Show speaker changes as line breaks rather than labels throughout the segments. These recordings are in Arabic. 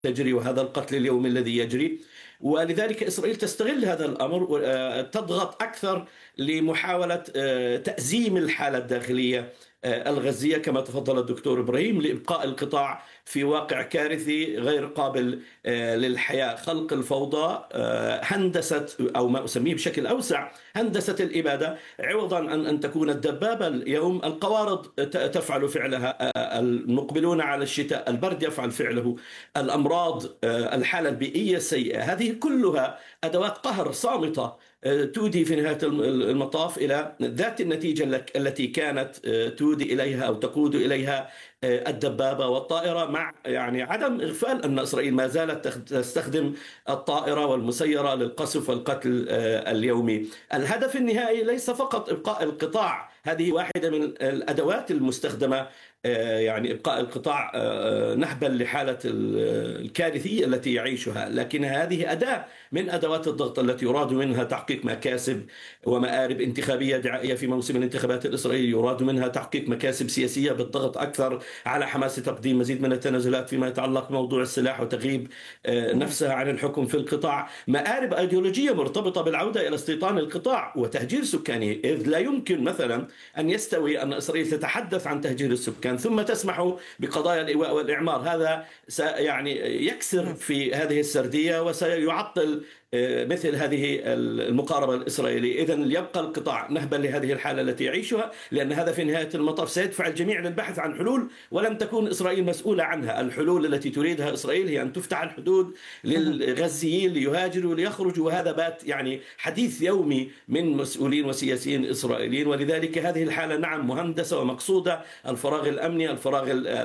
تجري وهذا القتل اليومي الذي يجري. ولذلك إسرائيل تستغل هذا الأمر وتضغط أكثر لمحاولة تأزيم الحالة الداخلية الغزية كما تفضل الدكتور إبراهيم، لإبقاء القطاع في واقع كارثي غير قابل للحياة، خلق الفوضى، هندسة أو ما أسميه بشكل أوسع هندسة الإبادة، عوضا عن أن تكون الدبابة اليوم القوارض تفعل فعلها، المقبلون على الشتاء البرد يفعل فعله، الأمراض، الحالة البيئية السيئة، هذه كلها أدوات قهر صامتة تودي في نهاية المطاف إلى ذات النتيجة التي كانت تودي إليها أو تقود إليها الدبابة والطائرة، مع يعني عدم إغفال أن إسرائيل ما زالت تستخدم الطائرة والمسيرة للقصف والقتل اليومي. الهدف النهائي ليس فقط إبقاء القطاع، هذه واحدة من الأدوات المستخدمة، يعني إبقاء القطاع نحبا لحالة الكارثية التي يعيشها، لكن هذه أداة من أدوات الضغط التي يراد منها تحقيق مكاسب ومآرب انتخابية دعائية في موسم الانتخابات الإسرائيلي، يراد منها تحقيق مكاسب سياسية بالضغط أكثر على حماس تقديم مزيد من التنازلات فيما يتعلق بموضوع السلاح وتغييب نفسها عن الحكم في القطاع، مآرب أيديولوجية مرتبطة بالعودة إلى استيطان القطاع وتهجير سكانه، إذ لا يمكن مثلا أن يستوي أن إسرائيل تتحدث عن تهجير السكان ثم تسمح بقضايا الإيواء والإعمار. هذا يعني يكسر في هذه السردية وسيعطل مثل هذه المقاربة الإسرائيلية. إذن يبقى القطاع نهبا لهذه الحالة التي يعيشها، لأن هذا في نهاية المطاف سيدفع الجميع للبحث عن حلول ولم تكون إسرائيل مسؤولة عنها. الحلول التي تريدها إسرائيل هي أن تفتح الحدود للغزيين ليهاجروا ليخرجوا، وهذا بات يعني حديث يومي من مسؤولين وسياسيين إسرائيليين. ولذلك هذه الحالة نعم مهندسة ومقصودة، الفراغ الأمني، الفراغ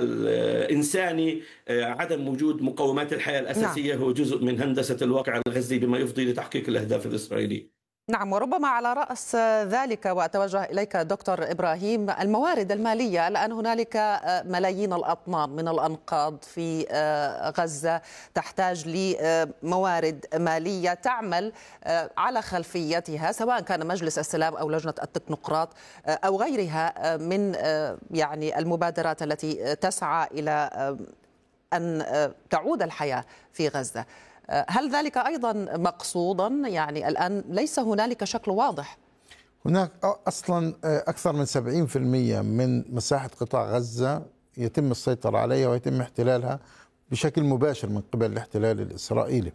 الإنساني، عدم وجود مقومات الحياة الأساسية هو جزء من هندسة الواقع الغزي بما يفضي لتحقيق الأهداف الإسرائيلية.
نعم، وربما على رأس ذلك وأتوجه إليك دكتور إبراهيم، الموارد المالية. الآن هنالك ملايين الأطنان من الأنقاض في غزة تحتاج لموارد مالية تعمل على خلفيتها، سواء كان مجلس السلام أو لجنة التكنوقراط أو غيرها من يعني المبادرات التي تسعى إلى أن تعود الحياة في غزة. هل ذلك أيضا مقصودا؟ يعني الآن ليس هنالك شكل واضح.
هناك أصلا أكثر من 70% من مساحة قطاع غزة يتم السيطرة عليها ويتم احتلالها بشكل مباشر من قبل الاحتلال الإسرائيلي.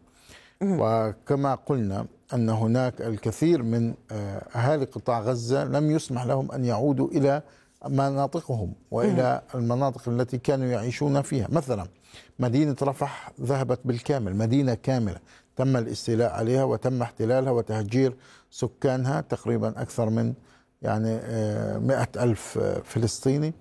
وكما قلنا أن هناك الكثير من أهالي قطاع غزة لم يسمح لهم أن يعودوا إلى مناطقهم وإلى المناطق التي كانوا يعيشون فيها. مثلا مدينة رفح ذهبت بالكامل، مدينة كاملة تم الاستيلاء عليها وتم احتلالها وتهجير سكانها، تقريبا أكثر من يعني 100,000 فلسطيني.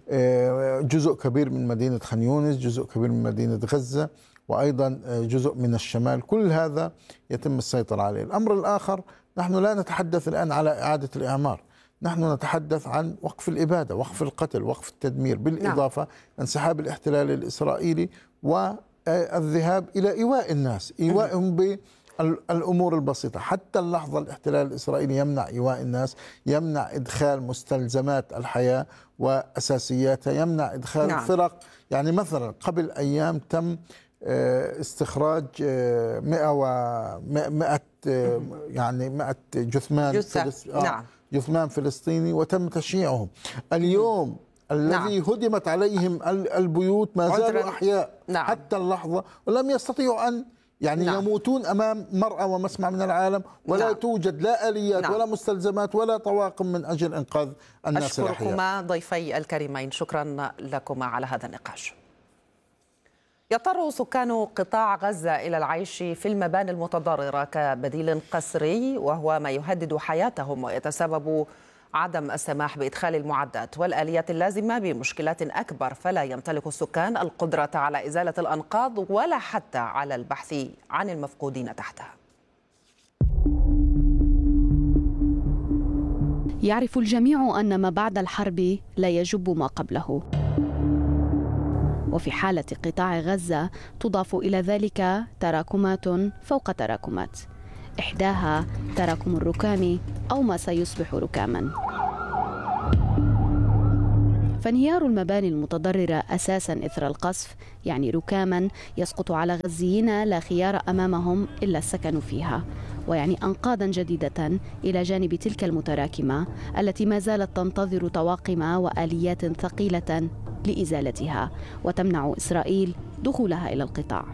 جزء كبير من مدينة خان يونس، جزء كبير من مدينة غزة، وأيضا جزء من الشمال، كل هذا يتم السيطرة عليه. الأمر الآخر، نحن لا نتحدث الآن على إعادة الإعمار، نحن نتحدث عن وقف الإبادة، وقف القتل، وقف التدمير، بالإضافة انسحاب الاحتلال الإسرائيلي والذهاب إلى إيواء الناس، إيوائهم بالأمور البسيطة. حتى اللحظة الاحتلال الإسرائيلي يمنع إيواء الناس، يمنع إدخال مستلزمات الحياة وأساسياتها، يمنع إدخال فرق. يعني مثلا قبل أيام تم استخراج 100 جثمان جثمان فلسطيني وتم تشييعهم. اليوم الذي هدمت عليهم البيوت ما زالوا أحياء حتى اللحظة، ولم يستطيعوا أن يعني يموتون أمام مرأى ومسمع من العالم، ولا توجد لا آليات ولا مستلزمات ولا طواقم من أجل إنقاذ الناس الأحياء.
أشكركما ضيفي الكريمين، شكرا لكما على هذا النقاش. يضطر سكان قطاع غزة إلى العيش في المباني المتضررة كبديل قسري، وهو ما يهدد حياتهم ويتسبب عدم السماح بإدخال المعدات والآليات اللازمة بمشكلات أكبر، فلا يمتلك السكان القدرة على إزالة الأنقاض ولا حتى على البحث عن المفقودين تحتها.
يعرف الجميع أن ما بعد الحرب لا يجب ما قبله، وفي حالة قطاع غزة تضاف إلى ذلك تراكمات فوق تراكمات، إحداها تراكم الركام أو ما سيصبح ركاما. فانهيار المباني المتضررة أساسا إثر القصف يعني ركاما يسقط على غزيين لا خيار أمامهم إلا السكن فيها، ويعني أنقاضا جديدة إلى جانب تلك المتراكمة التي ما زالت تنتظر طواقم وآليات ثقيلة لإزالتها وتمنع إسرائيل دخولها إلى القطاع.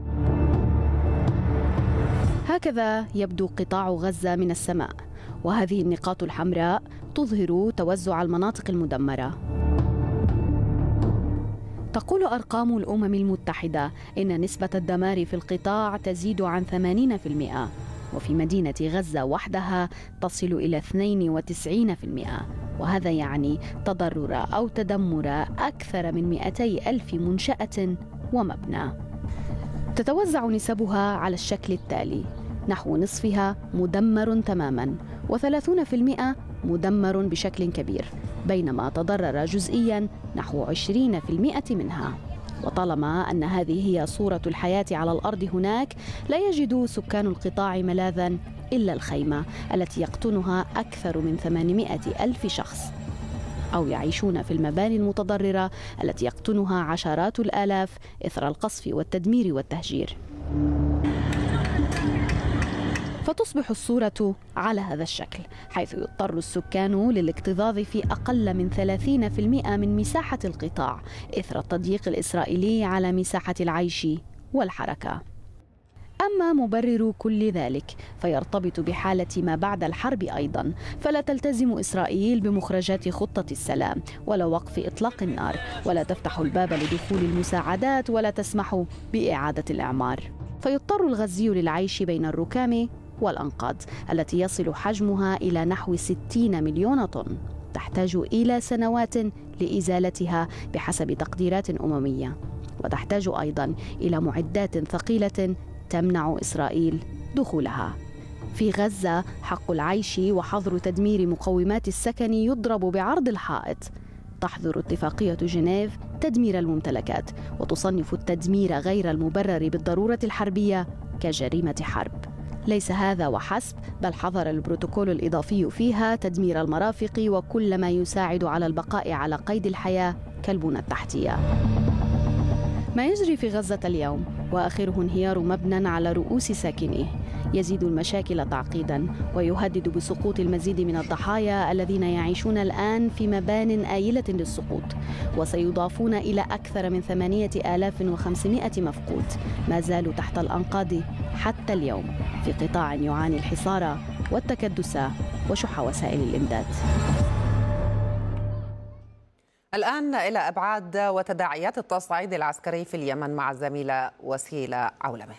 هكذا يبدو قطاع غزة من السماء، وهذه النقاط الحمراء تظهر توزع المناطق المدمرة. تقول أرقام الأمم المتحدة إن نسبة الدمار في القطاع تزيد عن 80%، وفي مدينة غزة وحدها تصل إلى 92%، وهذا يعني تضرر أو تدمر أكثر من 200,000 منشأة ومبنى. تتوزع نسبها على الشكل التالي: نحو نصفها مدمر تماما، و30% مدمر بشكل كبير، بينما تضرر جزئيا نحو 20% منها. وطالما أن هذه هي صورة الحياة على الأرض هناك، لا يجد سكان القطاع ملاذا إلا الخيمة التي يقطنها أكثر من 800,000 شخص، أو يعيشون في المباني المتضررة التي يقطنها عشرات الآلاف إثر القصف والتدمير والتهجير. فتصبح الصورة على هذا الشكل، حيث يضطر السكان للاكتظاظ في أقل من 30% من مساحة القطاع إثر التضييق الإسرائيلي على مساحة العيش والحركة. أما مبرر كل ذلك فيرتبط بحالة ما بعد الحرب أيضا، فلا تلتزم إسرائيل بمخرجات خطة السلام ولا وقف إطلاق النار، ولا تفتح الباب لدخول المساعدات، ولا تسمح بإعادة الإعمار. فيضطر الغزي للعيش بين الركام والأنقاض التي يصل حجمها إلى نحو 60 مليون طن، تحتاج إلى سنوات لإزالتها بحسب تقديرات أممية، وتحتاج أيضا إلى معدات ثقيلة تمنع إسرائيل دخولها. في غزة حق العيش وحظر تدمير مقومات السكن يضرب بعرض الحائط. تحظر اتفاقية جنيف تدمير الممتلكات، وتصنف التدمير غير المبرر بالضرورة الحربية كجريمة حرب. ليس هذا وحسب، بل حظر البروتوكول الإضافي فيها تدمير المرافق وكل ما يساعد على البقاء على قيد الحياة كالبنى التحتية. ما يجري في غزة اليوم وآخره انهيار مبنى على رؤوس ساكنيه يزيد المشاكل تعقيدا، ويهدد بسقوط المزيد من الضحايا الذين يعيشون الآن في مبان آيلة للسقوط، وسيضافون إلى أكثر من 8500 مفقود ما زالوا تحت الأنقاض حتى اليوم في قطاع يعاني الحصار والتكدس وشح وسائل الإمداد.
الآن إلى أبعاد وتداعيات التصعيد العسكري في اليمن مع الزميلة وسيلة عولمة.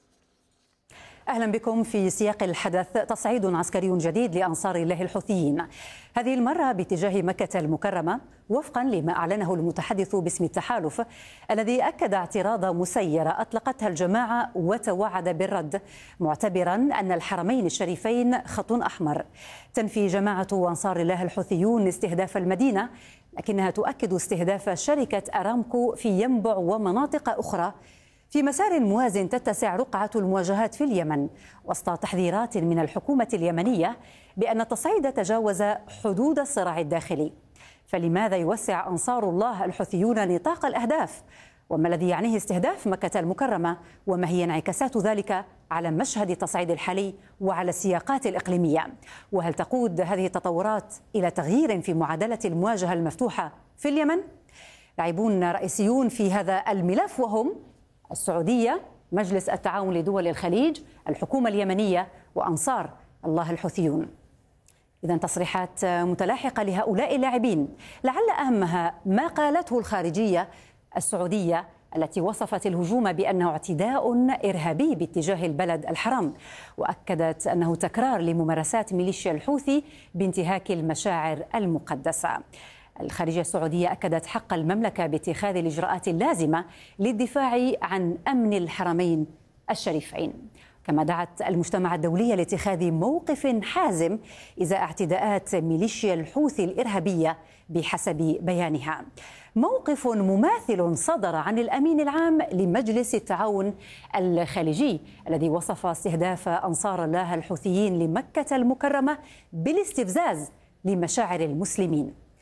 أهلا بكم. في سياق الحدث تصعيد عسكري جديد لأنصار الله الحوثيين، هذه المرة باتجاه مكة المكرمة، وفقا لما أعلنه المتحدث باسم التحالف الذي أكد اعتراض مسيرة أطلقتها الجماعة وتوعد بالرد، معتبرا أن الحرمين الشريفين خط أحمر. تنفي جماعة أنصار الله الحوثيون استهداف المدينة، لكنها تؤكد استهداف شركة أرامكو في ينبع ومناطق أخرى في مسار موازٍ تتسع رقعة المواجهات في اليمن، وسط تحذيرات من الحكومة اليمنية بأن التصعيد تجاوز حدود الصراع الداخلي. فلماذا يوسع أنصار الله الحوثيون نطاق الأهداف؟ وما الذي يعنيه استهداف مكة المكرمة؟ وما هي انعكاسات ذلك على مشهد التصعيد الحالي وعلى السياقات الإقليمية؟ وهل تقود هذه التطورات إلى تغيير في معادلة المواجهة المفتوحة في اليمن؟ لاعبون رئيسيون في هذا الملف وهم السعودية، مجلس التعاون لدول الخليج، الحكومة اليمنية، وأنصار الله الحوثيون. إذن تصريحات متلاحقة لهؤلاء اللاعبين، لعل أهمها ما قالته الخارجية السعودية التي وصفت الهجوم بأنه اعتداء إرهابي باتجاه البلد الحرام، وأكدت أنه تكرار لممارسات ميليشيا الحوثي بانتهاك المشاعر المقدسة. الخارجية السعودية أكدت حق المملكة باتخاذ الإجراءات اللازمة للدفاع عن أمن الحرمين الشريفين، كما دعت المجتمع الدولي لاتخاذ موقف حازم إزاء اعتداءات ميليشيا الحوثي الإرهابية بحسب بيانها. موقف مماثل صدر عن الأمين العام لمجلس التعاون الخليجي الذي وصف استهداف أنصار الله الحوثيين لمكة المكرمة بالاستفزاز لمشاعر المسلمين.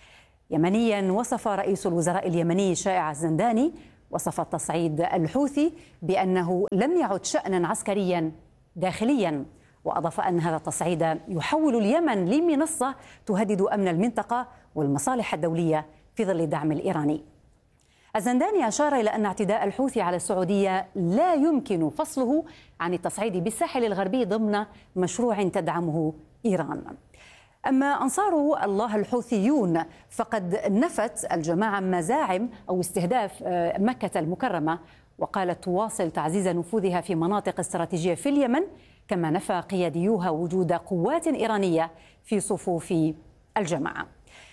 يمنيا وصف رئيس الوزراء اليمني شائع الزنداني وصف التصعيد الحوثي بأنه لم يعد شأنا عسكريا داخليا، وأضاف أن هذا التصعيد يحول اليمن لمنصة تهدد أمن المنطقة والمصالح الدولية في ظل الدعم الإيراني. الزنداني أشار إلى أن اعتداء الحوثي على السعودية لا يمكن فصله عن التصعيد بالساحل الغربي ضمن مشروع تدعمه إيران. أما أنصار الله الحوثيون فقد نفت الجماعة مزاعم أو استهداف مكة المكرمة، وقالت تواصل تعزيز نفوذها في مناطق استراتيجية في اليمن، كما نفى قياديوها وجود قوات إيرانية في صفوف الجماعة.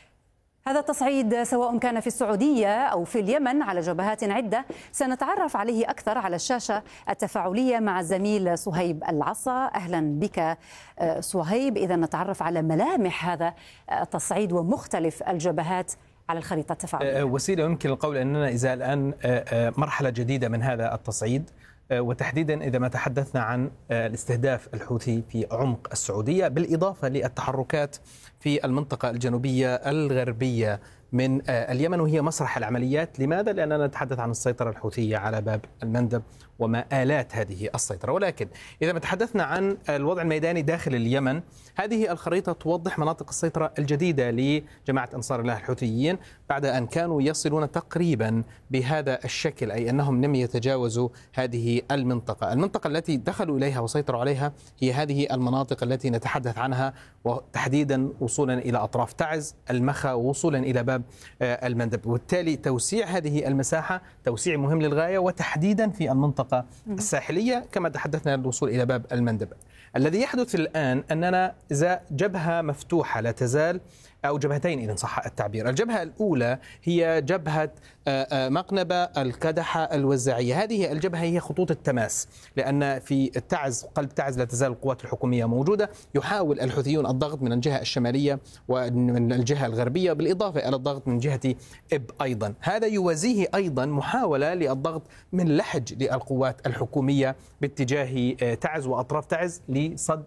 هذا التصعيد سواء كان في السعودية أو في اليمن على جبهات عدة سنتعرف عليه أكثر على الشاشة التفاعلية مع الزميل صهيب العصا. أهلا بك صهيب. إذا نتعرف على ملامح هذا التصعيد ومختلف الجبهات على الخريطة التفاعلية.
وسيلة يمكن القول أننا إذا الآن مرحلة جديدة من هذا التصعيد، وتحديدا إذا ما تحدثنا عن الاستهداف الحوثي في عمق السعودية، بالإضافة للتحركات في المنطقة الجنوبية الغربية من اليمن وهي مسرح العمليات. لماذا؟ لأننا نتحدث عن السيطرة الحوثية على باب المندب ومآلات هذه السيطرة. ولكن إذا ما تحدثنا عن الوضع الميداني داخل اليمن، هذه الخريطة توضح مناطق السيطرة الجديدة لجماعة أنصار الله الحوثيين بعد أن كانوا يصلون تقريبا بهذا الشكل، أي أنهم لم يتجاوزوا هذه المنطقة التي دخلوا إليها وسيطروا عليها هي هذه المناطق التي نتحدث عنها، وتحديدا وصولا إلى أطراف تعز، المخا، ووصولا إلى باب المندب. وبالتالي توسيع هذه المساحة توسيع مهم للغاية، وتحديدا في المنطقة الساحلية كما تحدثنا الوصول إلى باب المندب. الذي يحدث الآن أننا إذا جبهة مفتوحة لا تزال، أو جبهتين إذا صح التعبير. الجبهة الأولى هي جبهة مقنبة الكدحة الوزاعية. هذه الجبهة هي خطوط التماس، لأن في التعز قلب تعز لا تزال القوات الحكومية موجودة. يحاول الحوثيون الضغط من الجهة الشمالية ومن الجهة الغربية، بالإضافة إلى الضغط من جهة إب أيضا. هذا يوازيه أيضا محاولة للضغط من لحج للقوات الحكومية باتجاه تعز وأطراف تعز لصد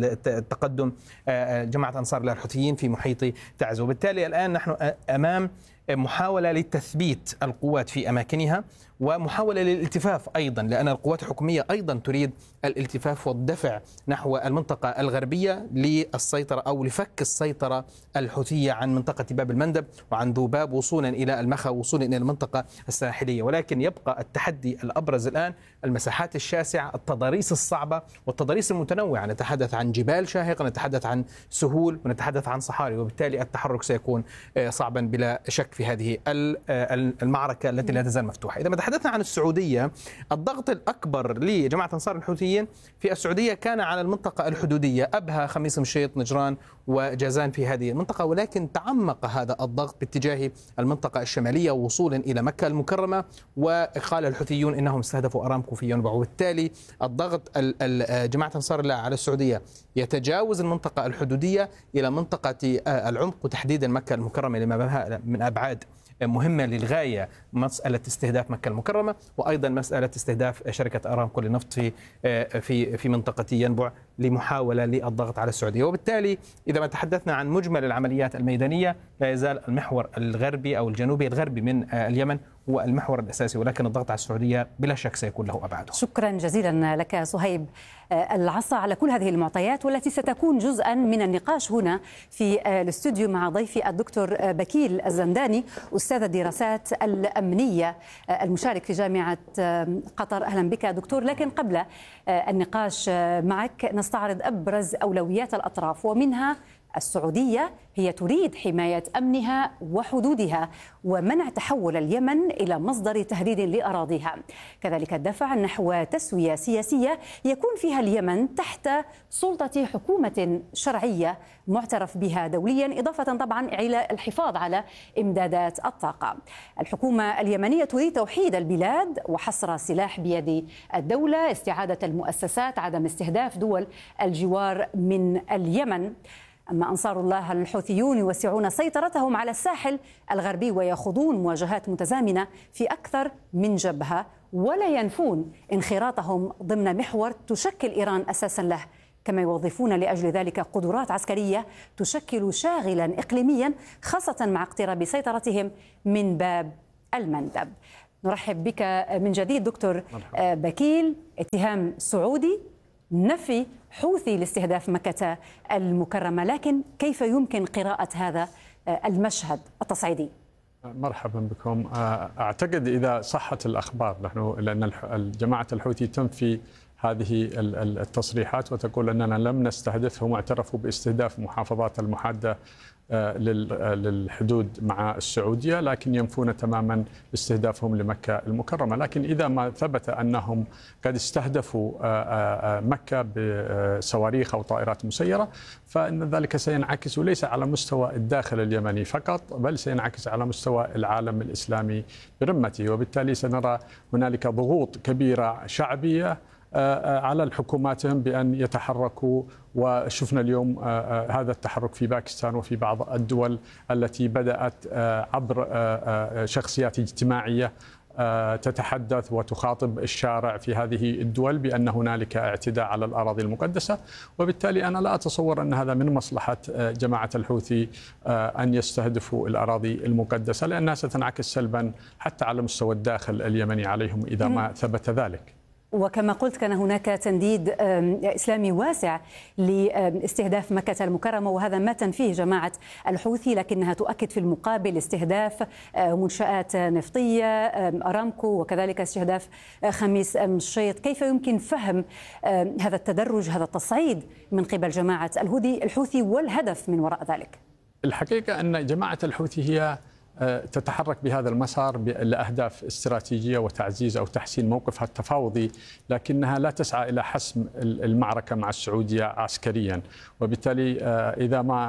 التقدم جماعة أنصار الله الحوثيين في محيط تعز. وبالتالي الآن نحن أمام محاولة لتثبيت القوات في أماكنها، ومحاولة للالتفاف أيضا، لأن القوات الحكومية أيضا تريد الالتفاف والدفع نحو المنطقة الغربية للسيطرة أو لفك السيطرة الحوثية عن منطقة باب المندب وعن ذوباب وصولا إلى المخا وصولا إلى المنطقة الساحلية. ولكن يبقى التحدي الأبرز الآن المساحات الشاسعة، التضاريس الصعبة والتضاريس المتنوعة. نتحدث عن جبال شاهقة، نتحدث عن سهول، ونتحدث عن صحاري، وبالتالي التحرك سيكون صعبا بلا شك في هذه المعركة التي لا تزال مفتوحة. إذا ما تحدثنا عن السعودية، الضغط الأكبر لجماعة أنصار الحوثيين في السعودية كان على المنطقة الحدودية، أبها، خميس مشيط، نجران وجازان في هذه المنطقة، ولكن تعمق هذا الضغط باتجاه المنطقة الشمالية وصولا إلى مكة المكرمة، وقال الحوثيون إنهم استهدفوا أرامكو في ينبع. وبالتالي الضغط جماعة أنصار الله على السعودية يتجاوز المنطقة الحدودية إلى منطقة العمق، وتحديدا مكة المكرمة لما بها من أبعاد مهمة للغاية، مسألة استهداف مكة المكرمة، وأيضا مسألة استهداف شركة أرامكو للنفط في منطقة ينبع لمحاولة للضغط على السعودية. وبالتالي إذا ما تحدثنا عن مجمل العمليات الميدانية، لا يزال المحور الغربي أو الجنوبي الغربي من اليمن هو المحور الأساسي، ولكن الضغط على السعودية بلا شك سيكون له أبعاده.
شكرا جزيلا لك صهيب العصا على كل هذه المعطيات، والتي ستكون جزءا من النقاش هنا في الاستوديو مع ضيفي الدكتور بكيل الزنداني، أستاذ الدراسات الأمنية المشارك في جامعة قطر. أهلا بك دكتور. لكن قبل النقاش معك نستعرض أبرز أولويات الأطراف، ومنها السعودية هي تريد حماية أمنها وحدودها ومنع تحول اليمن إلى مصدر تهديد لأراضيها، كذلك الدفع نحو تسوية سياسية يكون فيها اليمن تحت سلطة حكومة شرعية معترف بها دوليا، إضافة طبعا إلى الحفاظ على إمدادات الطاقة. الحكومة اليمنية تريد توحيد البلاد وحصر السلاح بيد الدولة، استعادة المؤسسات، عدم استهداف دول الجوار من اليمن. أما أنصار الله الحوثيون يوسعون سيطرتهم على الساحل الغربي ويخوضون مواجهات متزامنة في أكثر من جبهة، ولا ينفون انخراطهم ضمن محور تشكل إيران أساسا له كما يوظفون لأجل ذلك قدرات عسكرية تشكل شاغلا إقليميا، خاصة مع اقتراب سيطرتهم من باب المندب. نرحب بك من جديد دكتور بكيل. اتهام سعودي، نفي حوثي لاستهداف مكة المكرمة، لكن كيف يمكن قراءة هذا المشهد التصعيدي؟
مرحبا بكم. أعتقد إذا صحت الأخبار لأن جماعة الحوثي تنفي هذه التصريحات وتقول أننا لم نستهدفهم، واعترفوا باستهداف محافظات المحادة للحدود مع السعودية، لكن ينفون تماما استهدافهم لمكة المكرمة. لكن إذا ما ثبت أنهم قد استهدفوا مكة بصواريخ أو طائرات مسيرة، فإن ذلك سينعكس ليس على مستوى الداخل اليمني فقط، بل سينعكس على مستوى العالم الإسلامي برمته، وبالتالي سنرى هنالك ضغوط كبيرة شعبية على الحكوماتهم بأن يتحركوا. وشفنا اليوم هذا التحرك في باكستان وفي بعض الدول التي بدأت عبر شخصيات اجتماعية تتحدث وتخاطب الشارع في هذه الدول بأن هنالك اعتداء على الأراضي المقدسة. وبالتالي أنا لا أتصور أن هذا من مصلحة جماعة الحوثي أن يستهدفوا الأراضي المقدسة، لأنها ستنعكس سلبا حتى على مستوى الداخل اليمني عليهم إذا ما ثبت ذلك.
وكما قلت كان هناك تنديد إسلامي واسع لاستهداف مكة المكرمة، وهذا ما تنفيه جماعة الحوثي، لكنها تؤكد في المقابل استهداف منشآت نفطية أرامكو وكذلك استهداف خميس مشيط. كيف يمكن فهم هذا التدرج، هذا التصعيد من قبل جماعة الحوثي والهدف من وراء ذلك؟
الحقيقة أن جماعة الحوثي هي تتحرك بهذا المسار لأهداف استراتيجية وتعزيز أو تحسين موقفها التفاوضي، لكنها لا تسعى إلى حسم المعركة مع السعودية عسكريا. وبالتالي إذا ما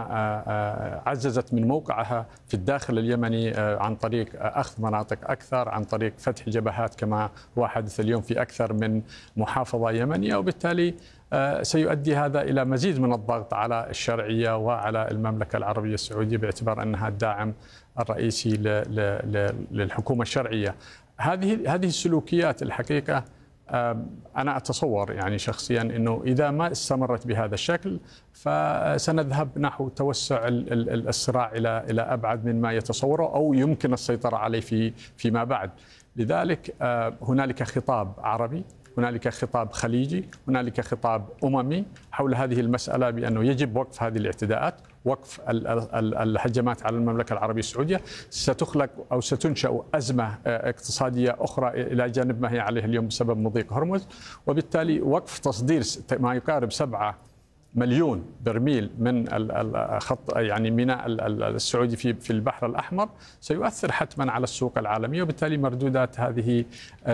عززت من موقعها في الداخل اليمني عن طريق أخذ مناطق أكثر، عن طريق فتح جبهات كما هو حدث اليوم في أكثر من محافظة يمنية، وبالتالي سيؤدي هذا إلى مزيد من الضغط على الشرعية وعلى المملكة العربية السعودية باعتبار أنها الداعم الرئيسي للحكومة الشرعية. هذه السلوكيات الحقيقة أنا أتصور يعني شخصيا أنه إذا ما استمرت بهذا الشكل فسنذهب نحو توسع الصراع إلى أبعد مما يتصوره أو يمكن السيطرة عليه فيما بعد. لذلك هنالك خطاب عربي، هنالك خطاب خليجي، هنالك خطاب أممي حول هذه المسألة بأنه يجب وقف هذه الاعتداءات، وقف الهجمات على المملكة العربية السعودية. ستخلق أو ستنشأ أزمة اقتصادية أخرى إلى جانب ما هي عليه اليوم بسبب مضيق هرمز، وبالتالي وقف تصدير ما يقارب 7 مليون برميل من الخط يعني ميناء السعودي في البحر الأحمر سيؤثر حتما على السوق العالمية، وبالتالي مردودات هذه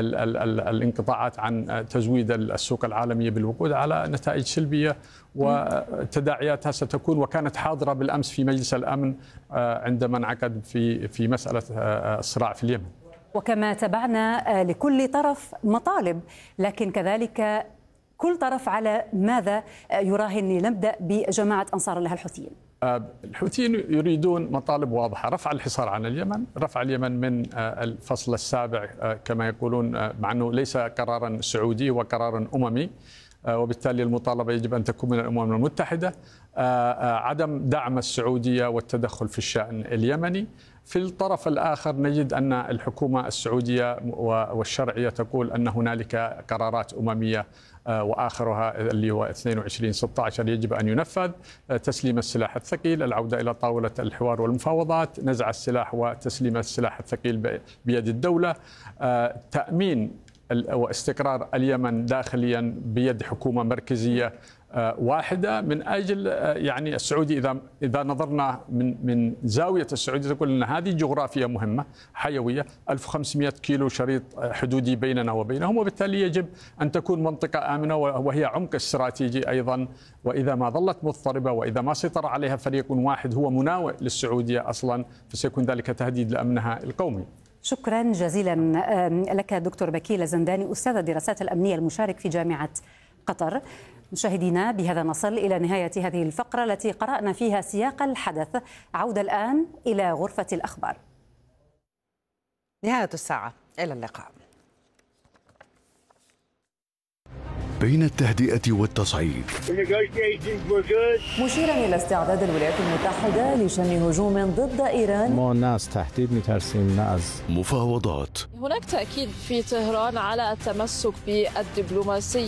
الانقطاعات عن تزويد السوق العالمية بالوقود على نتائج سلبية وتداعياتها ستكون وكانت حاضرة بالأمس في مجلس الأمن عندما انعقد في مسألة الصراع في اليمن.
وكما تبعنا لكل طرف مطالب، لكن كذلك كل طرف على ماذا يراهن؟ نبدأ بجماعة أنصار الله الحوثيين.
الحوثيين يريدون مطالب واضحة: رفع الحصار عن اليمن، رفع اليمن من الفصل السابع كما يقولون، مع أنه ليس قرارا سعودي وقرارا أممي، وبالتالي المطالبة يجب أن تكون من الأمم المتحدة. عدم دعم السعودية والتدخل في الشأن اليمني. في الطرف الآخر نجد أن الحكومة السعودية والشرعية تقول أن هنالك قرارات أممية وآخرها اللي هو 22/16 يجب أن ينفذ: تسليم السلاح الثقيل، العودة إلى طاولة الحوار والمفاوضات، نزع السلاح وتسليم السلاح الثقيل بيد الدولة، تأمين واستقرار اليمن داخليا بيد حكومة مركزية واحدة من أجل يعني السعودي. إذا نظرنا من زاوية السعودية تقول أن هذه جغرافيا مهمة حيوية، 1500 كيلو شريط حدودي بيننا وبينهم، وبالتالي يجب أن تكون منطقة آمنة وهي عمق استراتيجي أيضا. وإذا ما ظلت مضطربة وإذا ما سيطر عليها فريق واحد هو مناوئ للسعودية أصلا، فسيكون ذلك تهديد لأمنها القومي.
شكرا جزيلا لك دكتور بكيل الزنداني، أستاذ الدراسات الأمنية المشارك في جامعة قطر. مشاهدينا، بهذا نصل إلى نهاية هذه الفقرة التي قرأنا فيها سياق الحدث. عودة الآن إلى غرفة الأخبار.
نهاية الساعة، إلى اللقاء.
بين التهدئة والتصعيد.
مشيرا إلى استعداد الولايات المتحدة لشن هجوم ضد إيران.
ما الناس تحديد مترسين ناس.
مفاوضات.
هناك تأكيد في طهران على التمسك بالدبلوماسية.